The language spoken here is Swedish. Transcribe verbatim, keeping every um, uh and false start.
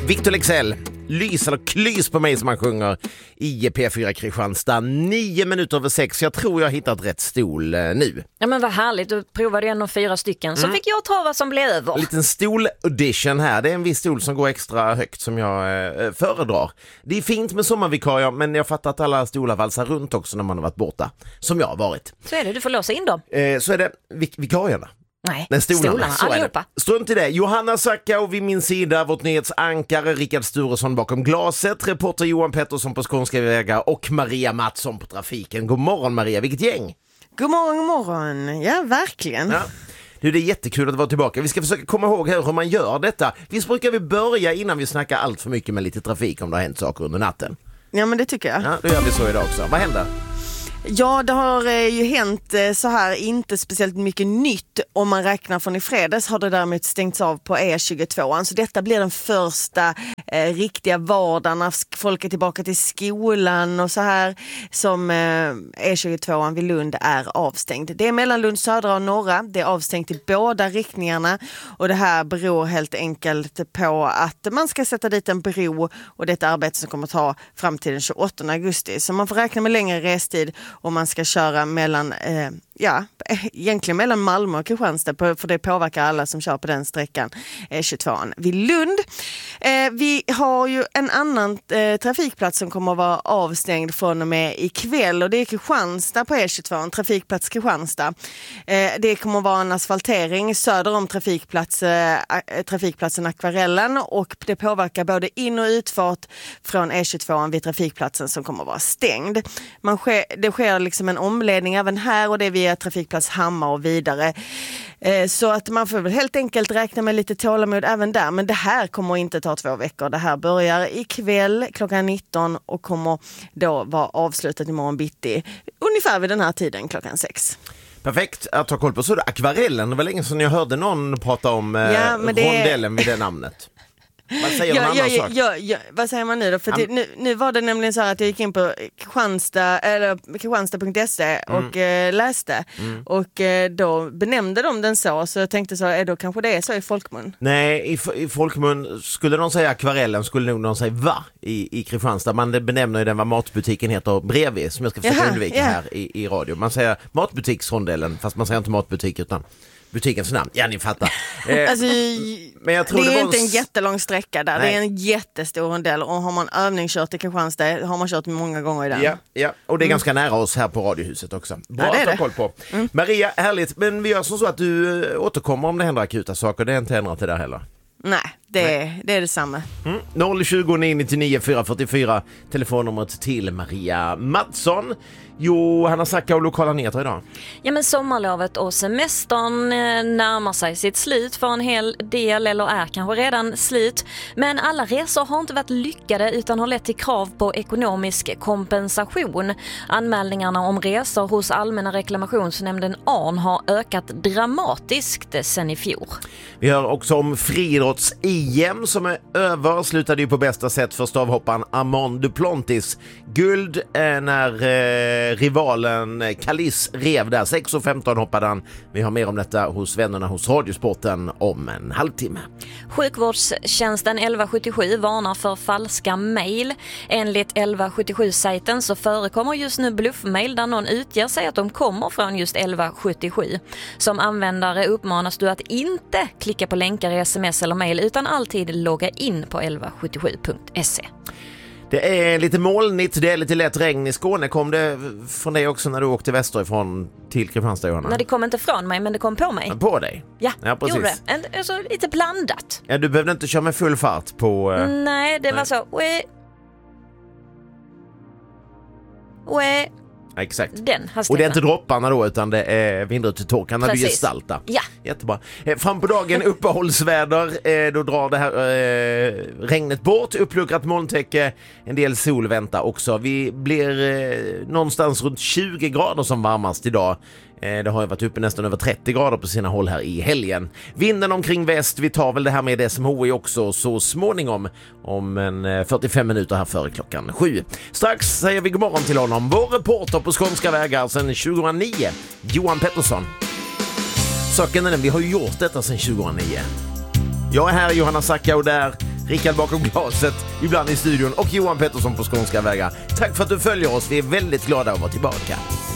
Victor Leksell, lys eller klys på mig som man sjunger i P fyra Kristianstad. Nio minuter över sex. Jag tror jag har hittat rätt stol eh, nu. Ja, men vad härligt. Du provade en och fyra stycken. Så mm. fick jag ta vad som blev över. En liten stol-audition här. Det är en viss stol som går extra högt som jag eh, föredrar. Det är fint med sommarvikarier, men jag fattar att alla stolar valsar runt också när man har varit borta. Som jag har varit. Så är det. Du får låsa in dem. Eh, så är det vik- vikarierna. Nej, Den stolarna, stolarna så allihopa. Strunt i det. Johanna Sackau vid min sida, vårt nyhetsankare Rickard Sturesson bakom glaset, reporter Johan Pettersson på Skånska vägar och Maria Mattsson på trafiken. God morgon Maria, vilket gäng! God morgon, god morgon. Ja, verkligen. Ja. Du, det är jättekul att vara tillbaka. Vi ska försöka komma ihåg här hur man gör detta. Visst brukar vi börja innan vi snackar allt för mycket med lite trafik om det har hänt saker under natten? Ja, men det tycker jag. Ja, då gör vi så idag också. Vad händer? Ja, det har ju hänt så här inte speciellt mycket nytt. Om man räknar från i fredags har det däremot stängts av på E tjugotvå. Så detta blir den första eh, riktiga vardagen när folk är tillbaka till skolan och så här som eh, E tjugotvå vid Lund är avstängd. Det är mellan Lund södra och norra. Det är avstängt i båda riktningarna och det här beror helt enkelt på att man ska sätta dit en bro och det är ett arbete som kommer att ta fram till den tjugoåttonde augusti. Så man får räkna med längre restid om man ska köra mellan, eh, ja, egentligen mellan Malmö och Kristianstad, för det påverkar alla som kör på den sträckan, E tjugotvå vid Lund. Eh, vi har ju en annan eh, trafikplats som kommer att vara avstängd från och med ikväll och det är Kristianstad på E tjugotvå, en trafikplats Kristianstad. Eh, det kommer att vara en asfaltering söder om trafikplats, eh, trafikplatsen Akvarellen och det påverkar både in- och utfart från E tjugotvå vid trafikplatsen som kommer att vara stängd. Man sker, det sker liksom en omledning även här och det är via trafikplats Hammar och vidare. Eh, så att man får väl helt enkelt räkna med lite tålamod även där. Men det här kommer inte ta två veckor. Det här börjar ikväll klockan nitton och kommer då vara avslutat imorgon bitti. Ungefär vid den här tiden klockan sex. Perfekt att ta koll på. Så det Akvarellen, det var länge sedan jag hörde någon prata om eh, ja, det... rondellen vid det namnet. Vad säger man ja, annan ja, sak? Ja, ja, vad säger man nu då? För Am- det, nu, nu var det nämligen så här att jag gick in på Kristianstad, eller kristianstad punkt se och mm. eh, läste. Mm. Och eh, då benämnde de den så. Så jag tänkte så, är då kanske det är så i folkmun? Nej, i, i folkmun skulle de säga Akvarellen skulle nog någon säga va i, i Kristianstad. Man benämner ju den vad matbutiken heter bredvid, som jag ska försöka Jaha, undvika yeah. här i, i radio. Man säger matbutiksrondellen, fast man säger inte matbutik utan butikens namn. Ja, ni fattar. Eh, alltså, men jag tror det är det var inte en s- jättelång sträcka där. Nej. Det är en jättestor rondell och har man övningskört i Kristianstad har man kört många gånger i den. Ja, ja. Och det är mm. ganska nära oss här på Radiohuset också. Bra ja, att ha koll på. Mm. Maria, härligt. Men vi gör som så att du återkommer om det händer akuta saker. Det är inte ändrat till det heller. Nej, det, Nej. det är detsamma. Mm. noll tjugo nio nittionio fyra fyrtiofyra telefonnumret till Maria Mattsson. Jo, Hanna Sacka och lokala nyheter idag. Ja, men sommarlovet och semestern närmar sig sitt slut för en hel del, eller är kanske redan slut. Men alla resor har inte varit lyckade utan har lett till krav på ekonomisk kompensation. Anmälningarna om resor hos Allmänna reklamationsnämnden A R N har ökat dramatiskt sedan i fjol. Vi hör också om friidrotts-E M som är över. Slutade ju på bästa sätt för stavhopparen Armand Duplantis. Guld är när eh, rivalen Kalis rev där. sex och femton hoppade han. Vi har mer om detta hos vännerna hos Radiosporten om en halvtimme. Sjukvårdstjänsten elva sjuttiosju varnar för falska mejl. Enligt elva sjuttiosju-sajten så förekommer just nu bluffmejl där någon utger sig att de kommer från just elva sjuttiosju. Som användare uppmanas du att inte klicka på länkar i sms eller mejl utan alltid logga in på elva sjuttiosju punkt se. Det är lite molnigt, det är lite lätt regn i Skåne. Kom det från dig också när du åkte västerifrån till Kristianstad, Johanna? Nej, det kom inte från mig, men det kom på mig. På dig? Ja, ja precis. gjorde det. En, alltså, lite blandat. Ja, du behövde inte köra med full fart på... Uh... Nej, det Nej. var så... Ue. Ue. Ja, exakt. Den och det är inte dropparna då utan det är vindrutetorkarna du gestaltar. Ja. Jättebra. Eh, fram på dagen uppehållsväder. Eh, då drar det här eh, regnet bort. Uppluckrat molntäcke. En del sol väntar också. Vi blir eh, någonstans runt tjugo grader som varmast idag. Det har ju varit uppe nästan över trettio grader på sina håll här i helgen. Vinden omkring väst, vi tar väl det här med S M H I också så småningom om en fyrtiofem minuter här före klockan sju. Strax säger vi god morgon till honom, vår reporter på Skånska vägar sedan tjugohundranio, Johan Pettersson. Saken är den, vi har ju gjort detta sedan tjugohundranio. Jag är här, Johanna Sacka, och där Rickard bakom glaset, ibland i studion och Johan Pettersson på Skånska vägar. Tack för att du följer oss, vi är väldigt glada att vara tillbaka.